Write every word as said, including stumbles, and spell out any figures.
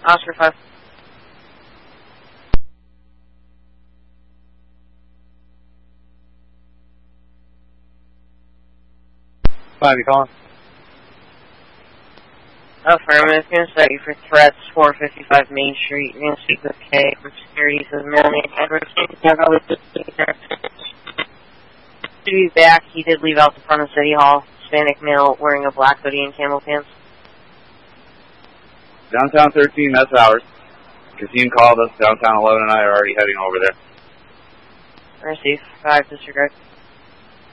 Oscar five. five, you calling? Affirmative. Going to set you for threats, four fifty-five Main Street. You're going to speak with Kay from security. Says Melanie Edwards. To be back, he did leave out the front of City Hall. Hispanic male wearing a black hoodie and camel pants. Downtown thirteen, that's ours. Cassim called us. Downtown eleven and I are already heading over there. Receive. five, disregard.